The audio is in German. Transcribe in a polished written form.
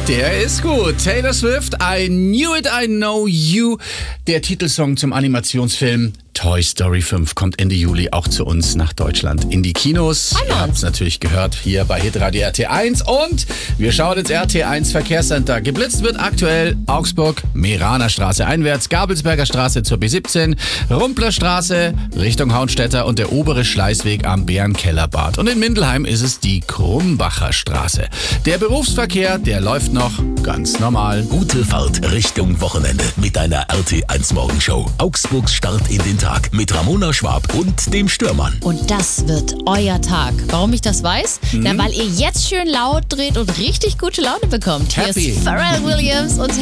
Der ist gut. Taylor Swift, I Knew It, I Know You. Der Titelsong zum Animationsfilm Toy Story 5 kommt Ende Juli auch zu uns nach Deutschland in die Kinos. Ihr habt es natürlich gehört hier bei Hitradio RT1 und wir schauen ins RT1 Verkehrscenter. Geblitzt wird aktuell Augsburg, Meraner Straße einwärts, Gabelsberger Straße zur B17, Rumpler Straße Richtung Hauenstetter und der obere Schleißweg am Bärenkellerbad. Und in Mindelheim ist es die Krumbacher Straße. Der Berufsverkehr, der läuft noch ganz normal. Gute Fahrt Richtung Wochenende mit deiner RT1 Morgenshow. Augsburgs Start in den Tag mit Ramona Schwab und dem Stürmann. Und das wird euer Tag. Warum ich das weiß? Na, weil ihr jetzt schön laut dreht und richtig gute Laune bekommt. Hier Happy. ist Pharrell Williams und